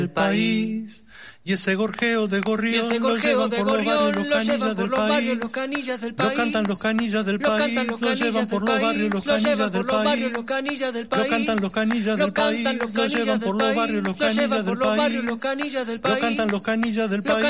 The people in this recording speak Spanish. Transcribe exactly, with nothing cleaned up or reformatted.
del país. Y ese gorjeo de gorrión lo llevan por los barrios, los canillas del país. Lo cantan los canillas del país, lo llevan por los barrios, los canillas del país. Lo cantan los canillas del país, lo llevan por los barrios, los canillas del país. Lo cantan los canillas del país,